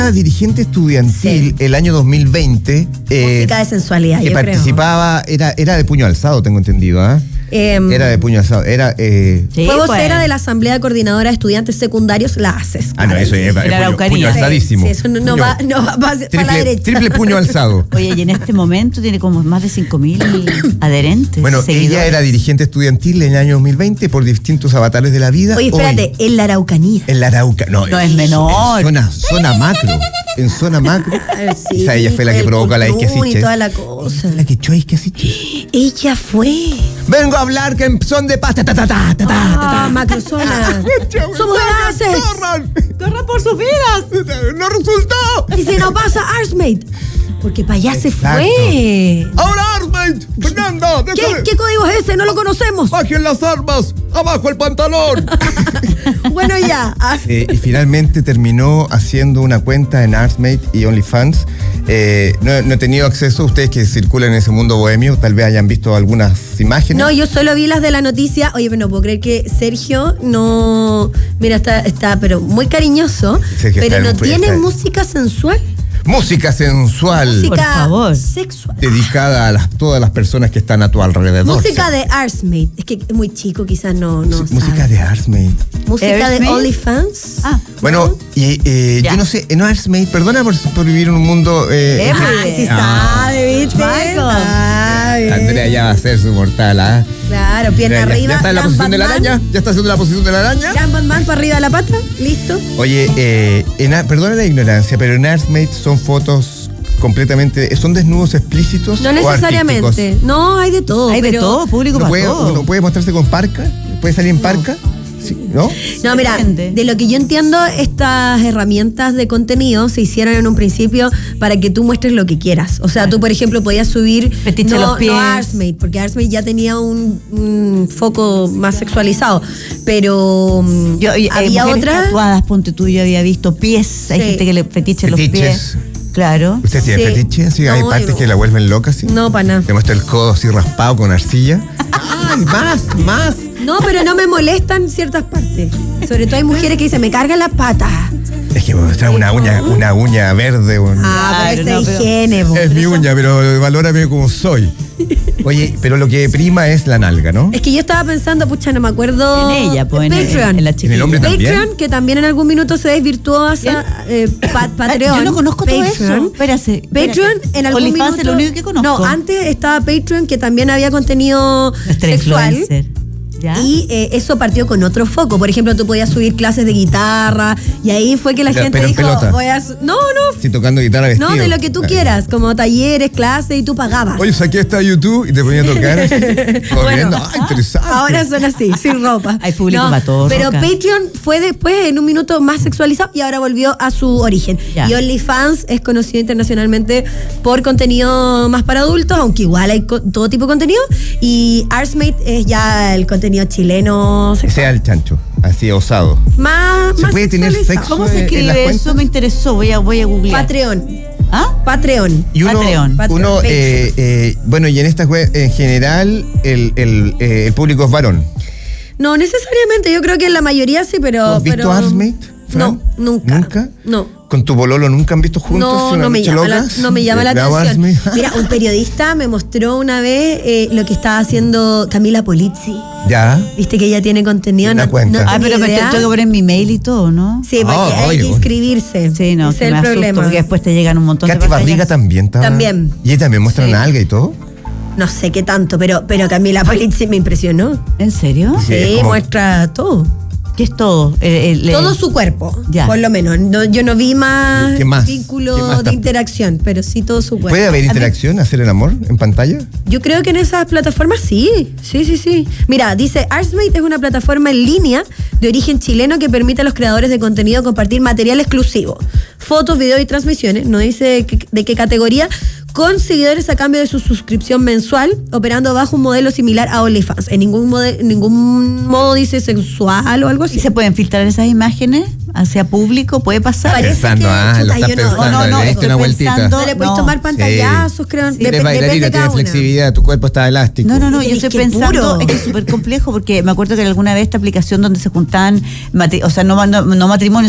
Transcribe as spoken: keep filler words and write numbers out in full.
dirigente estudiantil Sí. el año dos mil veinte. eh, Música de sensualidad, que yo creo. participaba, era, era de puño alzado, tengo entendido, ¿ah? Eh, Era de puño alzado, era... Eh, Sí, Fue pues. vocera de la Asamblea Coordinadora de Estudiantes Secundarios, la ACES. ah, no, eso es, es la puño, Araucanía. puño Sí, alzadísimo. sí, eso no, no Puño- va, no va para la triple, derecha. triple puño alzado. Oye, y en este momento tiene como más de cinco mil adherentes. Bueno, seguidores. ella era dirigente estudiantil en el año dos mil veinte por distintos avatares de la vida. Oye, espérate, Hoy, en la Araucanía. en la Arauca. No, No es menor. En zona, zona macro. En zona macro. Ah, sí, Esa ella fue la que el provocó la Cultrún Isquiasiches. y toda la cosa. La que echó a Isquiasiches. Ella fue. Vengo a hablar que son de paz. Ta, ta, ta, ta, ta, ta, Ah, ta. macrozona. Somos de ACES. ¡Corran! ¡Corran por sus vidas! ¡No resultó! Y si no pasa, Arsmate. Porque para allá se Exacto. fue. ¡Ahora Armate! ¡Fernanda! ¿Qué, ¿Qué código es ese? No lo conocemos. ¡Bajen las armas! ¡Abajo el pantalón! Bueno, ya. Ah, Eh, y finalmente terminó haciendo una cuenta en Artsmate y OnlyFans. Eh, no, no he tenido acceso, ustedes que circulan en ese mundo bohemio, tal vez hayan visto algunas imágenes. No, yo solo vi las de la noticia. Oye, pero no puedo creer que Sergio no... Mira, está, está pero muy cariñoso. Sergio pero está no en- tiene está- música sensual. Música sensual Música Por favor. sexual. dedicada a las, todas las personas que están a tu alrededor. Música de Arsmate. Es que es muy chico, quizás no, no Sí, música sabe. de Artsmate. Música de Arsmate. OnlyFans. Ah, Bueno, y, eh, Ya. yo no sé, no Artsmate, perdona por, por vivir en un mundo... Eh, Em- Ay, sí Ah. sabe, ¿viste? Michael. Ah, bien. Andrea ya va a ser su mortal, ¿ah? Claro, pierna Ya, ya- arriba. ya está en la Gran posición de la Batman. araña, ya está haciendo la posición de la araña. Gran Batman para arriba de la pata. Listo. Oye, eh, en Ar- perdona la ignorancia, pero en Artsmate son fotos completamente, ¿son desnudos explícitos? No o necesariamente. artísticos? No, hay de todo. hay de pero- todo, público ¿Uno para puede, todo. uno puede mostrarse con parca? ¿Puede salir en parca? Sí, ¿no? No, mira, Depende. de lo que yo entiendo, estas herramientas de contenido se hicieron en un principio para que tú muestres lo que quieras. O sea, tú, por ejemplo, podías subir Fetiche no, los pies. no Artsmate, porque Artsmate ya tenía un, un foco más sexualizado. Pero mm, Yo, y, eh, había mujeres otra. tatuadas, ponte tú, yo había visto pies. Hay Sí. gente que le fetiche los Fetiches. pies. Claro. ¿Usted tiene Sí. fetiche? ¿Sí? ¿Hay No, partes yo no. que la vuelven loca? ¿Sí? No, para nada. Te muestra el codo así raspado con arcilla. ¡Ay, más, más! No, pero no me molestan ciertas partes. Sobre todo hay mujeres que dicen, me cargan las patas. Es que me muestra una uña, una uña verde. un- Ah, pero Claro, esa no, pero- higiene, po. es mi uña, pero valórame como soy. Oye, pero lo que prima es la nalga, ¿no? Es que yo estaba pensando, pucha, no me acuerdo. En ella, pues, en, Patreon. en, en la ¿En el chiquilla. hombre también? Patreon, que también en algún minuto se desvirtuó hacia eh, pa- Patreon. Yo no conozco todo Patreon. eso. Espérate. Patreon espérate. en algún OnlyFans minuto. es lo único que conozco. No, antes estaba Patreon, que también había contenido Nuestra sexual. influencer. ¿Ya? Y eh, eso partió con otro foco. Por ejemplo, tú podías subir clases de guitarra y ahí fue que la Ya, gente pero en dijo, pelota. voy a su- no, no, Sí, tocando guitarra vestido. no, de lo que tú Ah. quieras, como talleres, clases y tú pagabas. Oye, saqué hasta YouTube y te ponía a tocar así, corriendo. Bueno, ¡Ah, interesante! Ahora son así, sin ropa. Hay público para todo, Pero Roca. Patreon fue después, en un minuto más sexualizado, y ahora volvió a su origen. Ya. Y OnlyFans es conocido internacionalmente por contenido más para adultos, aunque igual hay co- todo tipo de contenido. Y Artsmate es ya el contenido chileno Que sexual. sea el chancho, así osado. Más, ¿Se más puede tener sexualizado. sexo? ¿Cómo se en las escribe cuentas? eso? Me interesó. Voy a, voy a googlear. Patreon. ¿Ah? Patreon. Y uno, Patreon. Patreon, uno Patreon. eh, eh, bueno, y en esta web, en general, el, el, eh, el público es varón. No necesariamente, yo creo que en la mayoría sí, pero. ¿Has visto pero, Artsmate, Fran? No, nunca. ¿Nunca? No. ¿Con tu pololo nunca han visto juntos? No, ¿Se no han me, hecho llama la, locas? no me llama la Eh, veamos atención. Artsmate. Mira, un periodista me mostró una vez eh, lo que estaba haciendo Camila Polizzi. Ya. Viste que ella tiene contenido. Una no, cuenta. no Ah, pero tenía me idea. tengo que poner mi mail y todo, ¿no? Sí, porque Ah, hay oye, que bueno. inscribirse. Sí, no, Ese que es me el asusto, problema. porque después te llegan un montón Katy de Barriga pantallas. también estaba. También. Y ella también muestra Sí. nalga y todo. No sé qué tanto, pero, pero Camila Polizzi me impresionó. ¿En serio? Sí, Sí, es como- muestra todo. ¿Qué es todo? El- el- Todo el- su cuerpo, Ya. por lo menos. No, yo no vi más, ¿Qué más? vínculo ¿Qué más de está? interacción, pero sí todo su cuerpo. ¿Puede haber A mí- interacción, hacer el amor en pantalla? Yo creo que en esas plataformas sí, sí, sí, sí. Mira, dice, Artsmate es una plataforma en línea de origen chileno que permite a los creadores de contenido compartir material exclusivo, fotos, videos y transmisiones, no dice de qué, de qué categoría, con seguidores a cambio de su suscripción mensual, operando bajo un modelo similar a OnlyFans. En ningún, mode- en ningún modo dice sensual o algo ¿Y así. se pueden filtrar esas imágenes hacia público? ¿Puede pasar? Parece Pensando, que, ah, lo chuta, estás yo no- pensando, no, no, le diste estoy una vueltita. pensando- No le podéis No. tomar pantallazos, creo. Sí. Dep- Eres bailarina, depende de cada tienes una. flexibilidad, tu cuerpo está elástico. No, no, no, Sí, yo estoy tenés que pensando, puro. es que es súper complejo porque me acuerdo que alguna vez esta aplicación donde se juntaban, matri- o sea, no, no, no matrimonio,